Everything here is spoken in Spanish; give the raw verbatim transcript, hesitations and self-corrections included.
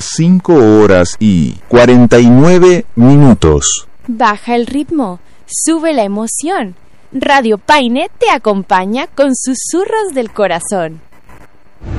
cinco horas y cuarenta y nueve minutos. Baja el ritmo, sube la emoción. Radio Paine te acompaña con susurros del corazón.